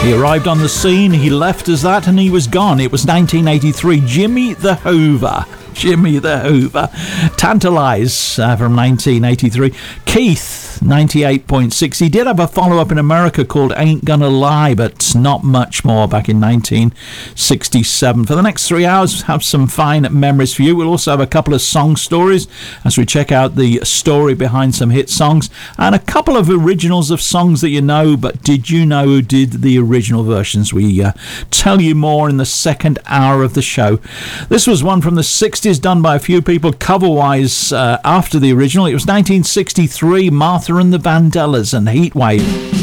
He arrived on the scene, he left us that, and he was gone. It was 1983. Jimmy the Hoover. Jimmy the Hoover. Tantalize from 1983. Keith, 98.6. He did have a follow-up in America called Ain't Gonna Lie, but not much more, back in 1967. For the next 3 hours, have some fine memories for you. We'll also have a couple of song stories as we check out the story behind some hit songs, and a couple of originals of songs that you know, but did you know who did the original versions? We tell you more in the second hour of the show. This was one from the 60s, done by a few people cover-wise after the original. It was 1963, Martha and the Vandellas and Heatwave.